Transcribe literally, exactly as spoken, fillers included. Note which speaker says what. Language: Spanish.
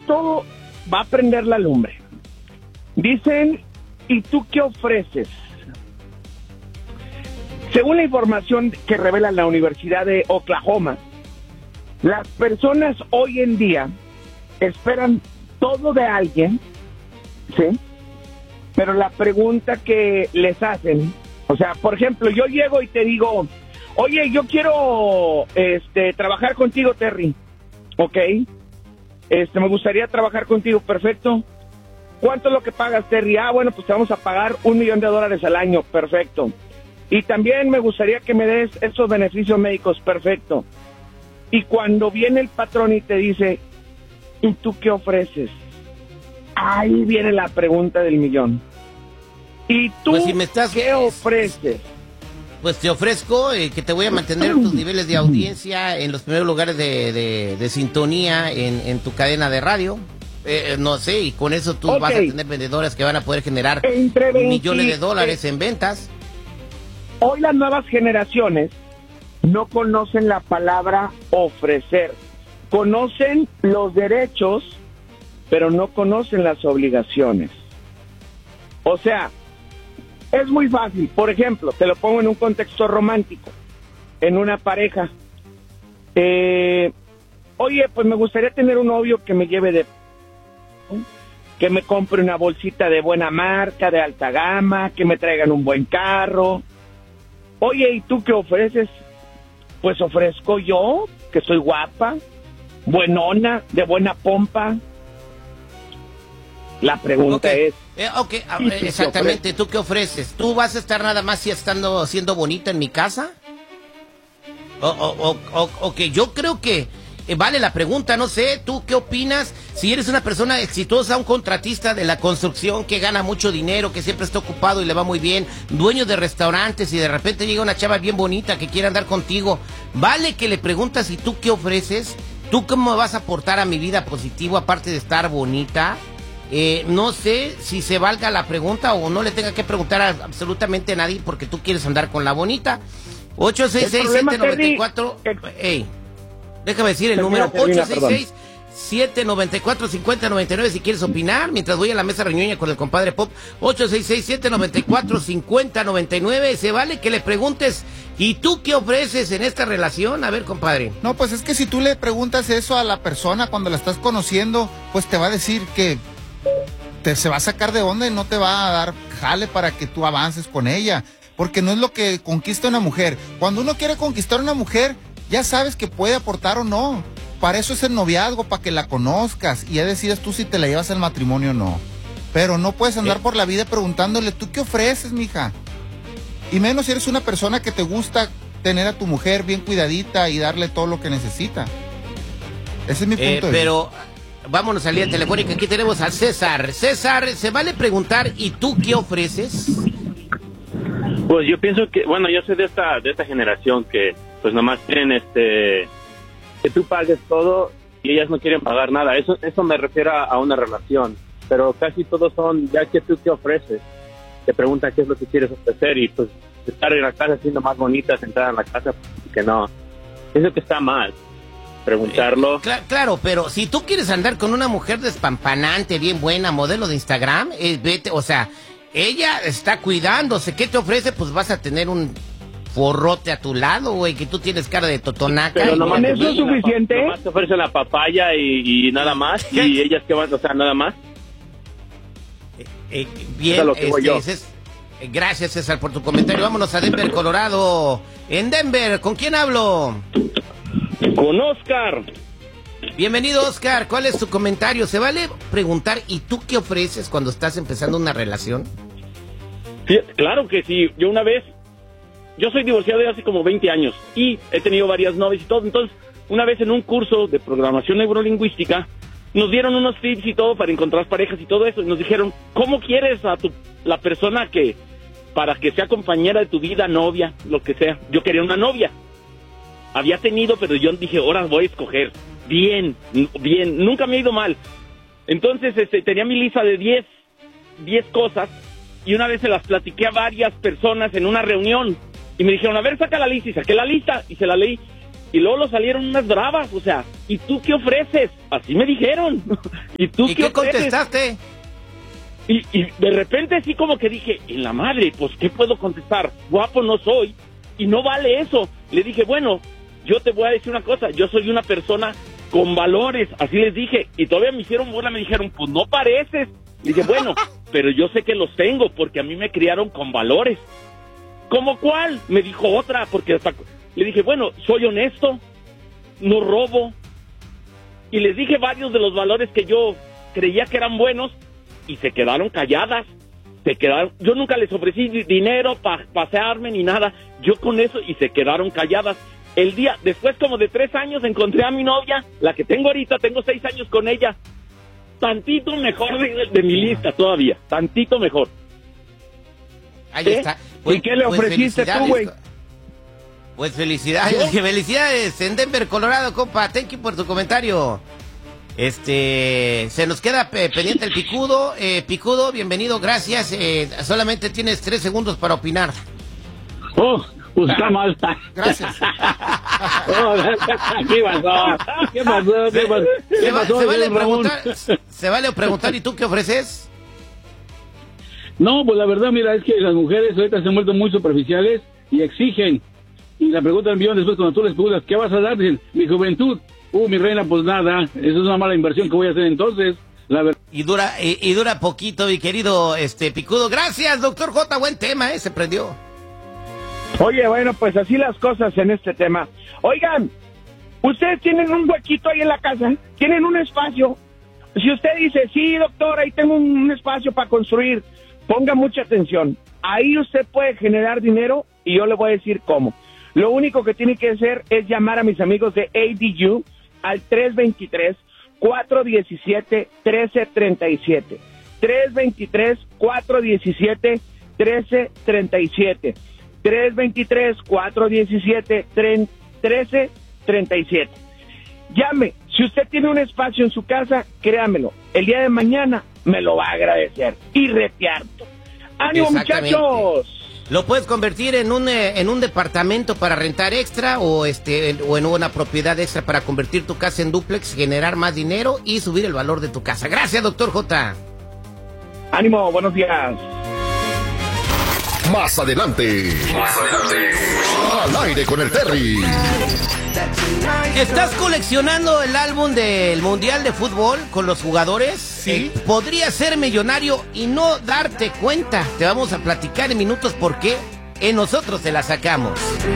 Speaker 1: todo va a prender la lumbre. Dicen, ¿y tú qué ofreces? Según la información que revela la Universidad de Oklahoma, las personas hoy en día esperan todo de alguien, ¿sí? Pero la pregunta que les hacen, o sea, por ejemplo, yo llego y te digo, oye, yo quiero este, trabajar contigo, Terry, ¿ok? Este, me gustaría trabajar contigo, perfecto. ¿Cuánto es lo que pagas, Terry? Ah, bueno, pues te vamos a pagar un millón de dólares al año, perfecto. Y también me gustaría que me des esos beneficios médicos, perfecto. Y cuando viene el patrón y te dice, ¿y tú qué ofreces? Ahí viene la pregunta del millón. ¿Y tú
Speaker 2: pues si me estás...
Speaker 1: qué ofreces?
Speaker 2: Pues te ofrezco eh, que te voy a mantener tus niveles de audiencia en los primeros lugares de, de, de sintonía en, en tu cadena de radio. Eh, no sé, y con eso tú okay. vas a tener vendedores que van a poder generar Entre veinte, millones de dólares eh, en ventas.
Speaker 1: Hoy las nuevas generaciones no conocen la palabra ofrecer. Conocen los derechos, pero no conocen las obligaciones. O sea, es muy fácil. Por ejemplo, te lo pongo en un contexto romántico, en una pareja. Eh, oye, pues me gustaría tener un novio que me lleve de... que me compre una bolsita de buena marca, de alta gama, que me traigan un buen carro. Oye, ¿y tú qué ofreces? Pues ofrezco yo, que soy guapa, buenona, de buena pompa. La pregunta
Speaker 2: okay.
Speaker 1: es...
Speaker 2: Eh, ok, eh, exactamente, ¿tú qué ofreces? ¿Tú vas a estar nada más si estando siendo bonita en mi casa? O, o, o, o, ok, yo creo que eh, vale la pregunta, no sé, ¿tú qué opinas? Si eres una persona exitosa, un contratista de la construcción que gana mucho dinero, que siempre está ocupado y le va muy bien, dueño de restaurantes y de repente llega una chava bien bonita que quiere andar contigo, ¿vale que le preguntas y tú qué ofreces? ¿Tú cómo vas a aportar a mi vida positivo aparte de estar bonita? Eh, no sé si se valga la pregunta o no le tenga que preguntar a absolutamente a nadie porque tú quieres andar con la bonita. ocho seis seis, siete nueve cuatro... Hey, déjame decir el número. ocho seis seis, siete nueve cuatro, cinco cero nueve nueve si quieres opinar mientras voy a la mesa reñoña con el compadre Pop. ocho seis seis, siete nueve cuatro, cinco cero nueve nueve. Se vale que le preguntes, ¿y tú qué ofreces en esta relación? A ver, compadre.
Speaker 3: No, pues es que si tú le preguntas eso a la persona cuando la estás conociendo, pues te va a decir que te se va a sacar de onda y no te va a dar jale para que tú avances con ella, porque no es lo que conquista una mujer. Cuando uno quiere conquistar a una mujer, ya sabes que puede aportar o no. Para eso es el noviazgo, para que la conozcas y ya decidas tú si te la llevas al matrimonio o no. Pero no puedes andar ¿Eh? por la vida preguntándole, ¿tú qué ofreces, mija? Y menos si eres una persona que te gusta tener a tu mujer bien cuidadita y darle todo lo que necesita. Ese es mi punto
Speaker 2: eh,
Speaker 3: de
Speaker 2: pero...
Speaker 3: vista.
Speaker 2: Vámonos a la línea telefónica, aquí tenemos a César. César, ¿se vale preguntar, ¿y tú qué ofreces?
Speaker 4: Pues yo pienso que, bueno, yo soy de esta de esta generación que pues nomás quieren este, que tú pagues todo y ellas no quieren pagar nada. Eso eso me refiero a, a una relación, pero casi todos son, ya que tú qué ofreces, te preguntan qué es lo que quieres ofrecer y pues estar en la casa siendo más bonita, sentada en la casa, pues, que no. Pienso que está mal preguntarlo.
Speaker 2: Eh, cl- claro, pero si tú quieres andar con una mujer despampanante, bien buena, modelo de Instagram, eh, vete, o sea, ella está cuidándose. ¿Qué te ofrece? Pues vas a tener un forrote a tu lado, güey, que tú tienes cara de totonaca.
Speaker 4: Pero nomás
Speaker 1: eso es suficiente.
Speaker 4: Nomás te ofrecen la papaya y, y nada más. ¿Qué? Y ellas que van, o sea, nada más.
Speaker 2: Eh, eh, bien,
Speaker 4: lo que
Speaker 2: este, ese es, eh, gracias, César, por tu comentario. Vámonos a Denver, Colorado. En Denver, ¿con quién hablo?
Speaker 4: Con Oscar.
Speaker 2: Bienvenido, Oscar. ¿Cuál es tu comentario? ¿Se vale preguntar, ¿y tú qué ofreces cuando estás empezando una relación?
Speaker 4: Sí, claro que sí. Yo una vez, yo soy divorciado de hace como veinte años y he tenido varias novias y todo. Entonces, una vez en un curso de programación neurolingüística, nos dieron unos tips y todo para encontrar parejas y todo eso. Y nos dijeron, ¿cómo quieres a tu, la persona que, para que sea compañera de tu vida, novia, lo que sea? Yo quería una novia. Había tenido, pero yo dije, ahora voy a escoger. Bien, bien, nunca me ha ido mal. Entonces, este, tenía mi lista de diez cosas y una vez se las platiqué a varias personas en una reunión y me dijeron, a ver, saca la lista, y saqué la lista y se la leí Y luego lo salieron unas bravas, o sea, ¿y tú qué ofreces? Así me dijeron. ¿Y tú
Speaker 2: ¿Y
Speaker 4: qué,
Speaker 2: qué
Speaker 4: ofreces?
Speaker 2: contestaste?
Speaker 4: Y, y de repente sí como que dije, en la madre, pues ¿qué puedo contestar? Guapo no soy y no vale eso. Le dije, bueno, yo te voy a decir una cosa, yo soy una persona con valores, así les dije. Y todavía me hicieron burla, me dijeron, pues no pareces. Le dije, bueno, pero yo sé que los tengo porque a mí me criaron con valores. ¿Cómo cuál? Me dijo otra, porque hasta... Le dije, bueno, soy honesto, no robo. Y les dije varios de los valores que yo creía que eran buenos y se quedaron calladas. Se quedaron. Yo nunca les ofrecí dinero para pasearme ni nada. Yo con eso y se quedaron calladas. El día, después como de tres años, encontré a mi novia, la que tengo ahorita, tengo seis años con ella. Tantito mejor de, de mi lista todavía, tantito mejor.
Speaker 2: Ahí
Speaker 4: ¿Eh?
Speaker 2: está.
Speaker 1: ¿Y qué le
Speaker 2: pues
Speaker 1: ofreciste tú, güey?
Speaker 2: Pues felicidades,
Speaker 4: ¿Yo?
Speaker 2: felicidades en Denver, Colorado, compa. Thank you por tu comentario. Este, se nos queda pe- pendiente el Picudo. Eh, Picudo, bienvenido, gracias. Eh, solamente tienes tres segundos para opinar.
Speaker 5: Oh, pues está mal.
Speaker 3: Gracias.
Speaker 5: Oh, ¿qué pasó? ¿Qué pasó? ¿Qué pasó?
Speaker 2: Se,
Speaker 5: ¿Qué
Speaker 2: va-
Speaker 5: pasó,
Speaker 2: se vale
Speaker 5: señor Ramón?
Speaker 2: preguntar, se vale preguntar, ¿y tú qué ofreces?
Speaker 5: No, pues la verdad, mira, es que las mujeres ahorita se han vuelto muy superficiales y exigen. Y la pregunta del millón después cuando tú les preguntas, ¿qué vas a dar? Dicen, mi juventud. Uh, mi reina, pues nada, eso es una mala inversión que voy a hacer entonces. La verdad.
Speaker 2: Y dura, y, y dura poquito, mi querido este Picudo. Gracias, doctor J, buen tema, eh, se prendió.
Speaker 1: Oye, bueno, pues así las cosas en este tema. Oigan, ustedes tienen un huequito ahí en la casa, tienen un espacio. Si usted dice, sí, doctor, ahí tengo un espacio para construir, ponga mucha atención. Ahí usted puede generar dinero y yo le voy a decir cómo. Lo único que tiene que hacer es llamar a mis amigos de A D U al tres dos tres, cuatro uno siete, uno tres tres siete. tres dos tres, cuatro uno siete, uno tres tres siete. tres dos tres, cuatro uno siete, uno tres tres siete. Llame. Si usted tiene un espacio en su casa, créamelo, el día de mañana me lo va a agradecer. Y repiarto. ¡Ánimo,
Speaker 2: Exactamente.
Speaker 1: muchachos!
Speaker 2: Lo puedes convertir en un eh, en un departamento para rentar extra o este en, o en una propiedad extra para convertir tu casa en dúplex, generar más dinero y subir el valor de tu casa. Gracias, doctor J.
Speaker 1: ¡Ánimo! Buenos días.
Speaker 6: Más adelante. Más adelante. Al aire con el Terry.
Speaker 2: ¿Estás coleccionando el álbum del Mundial de Fútbol con los jugadores?
Speaker 3: Sí.
Speaker 2: Eh, podrías ser millonario y no darte cuenta. Te vamos a platicar en minutos por qué. En nosotros te la sacamos.